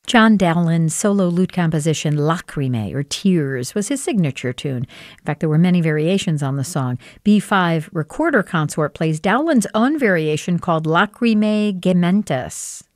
John Dowland's solo lute composition Lacrime, or Tears, was his signature tune. In fact, there were many variations on the song. B5 Recorder Consort plays Dowland's own variation called Lacrime Gementes.